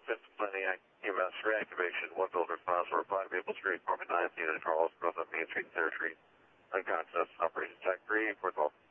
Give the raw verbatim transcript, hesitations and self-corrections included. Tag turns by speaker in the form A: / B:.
A: Fifth Planning E M S reactivation, one builder class or five Maple Street, Apartment nine, Unit Charles, Brooklyn, Main Street, Third Street, unconscious, Operation Tech three, four twelve.